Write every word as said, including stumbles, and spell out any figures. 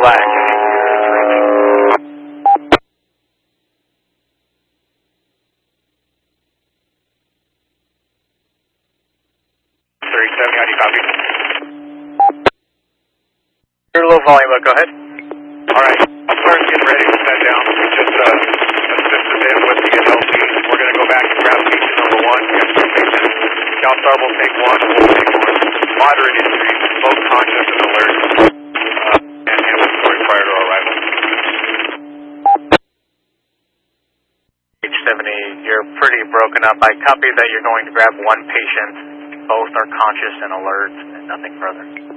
black. three seventy, how do you copy? You're low volume, but go ahead. Alright, I'll start getting ready to set down. Just, uh, assist the bandwidth to get healthy. We're going to go back and grab patient number one. We have two patients. CalStar will take one, we'll take one. Moderate injuries, both conscious and alert, uh, and ambulatory prior to arrival. H seventy, you're pretty broken up. I copy that you're going to grab one patient. Both are conscious and alert, and nothing further.